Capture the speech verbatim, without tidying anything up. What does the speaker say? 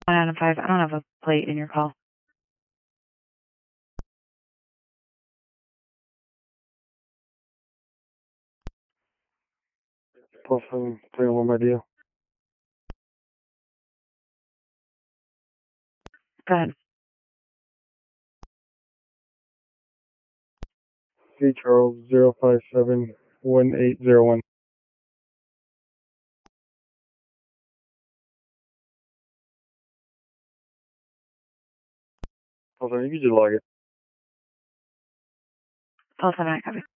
One out of five. I don't have a plate in your call. Plus seven three one by deal. Go ahead. C Charles zero five seven one eight zero one. Plus seven, you can just log it. Plus seven, I copy.